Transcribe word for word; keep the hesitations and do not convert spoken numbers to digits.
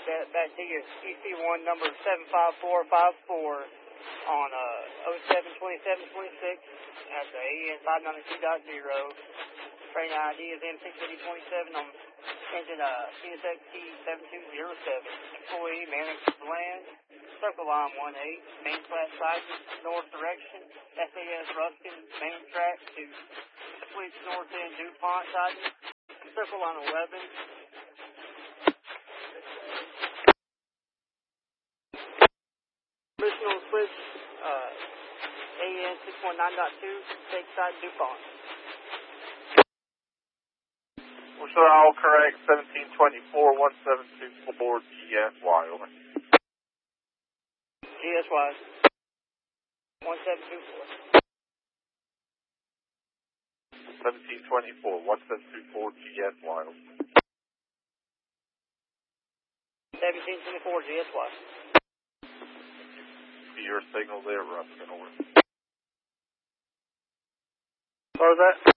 that back to you. C C one number seven five four five four on uh, oh seven twenty-seven twenty-six at the A N five ninety-two point zero. Train I D is M six eighty twenty-seven on engine uh, C S X T seven two zero seven. Employee manning the land. Circle line one eight. Main flat side north direction. S A S Ruskin main track to Switch north end DuPont side. Circle line eleven. Original switch, uh, A N six one nine point two, take side DuPont. We're sure all correct, seventeen twenty-four, one seven two four G S Y, over. G S Y, one seven two four. seventeen twenty-four, one seven two four G S Y, over. seventeen twenty-four G S Y. Your signal there, Ruskin, over. What was that?